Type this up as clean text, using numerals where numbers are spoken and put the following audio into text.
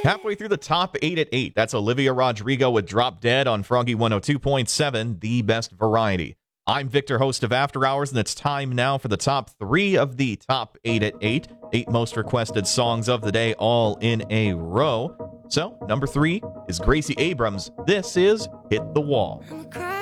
Halfway through the top 8 at 8. That's Olivia Rodrigo with Drop Dead on Froggy 102.7, the best variety. I'm Victor, host of After Hours, and it's time now for the top 3 of the top 8 at 8. 8 most requested songs of the day, all in a row. So, number 3 is Gracie Abrams. This is Hit the Wall. I'm a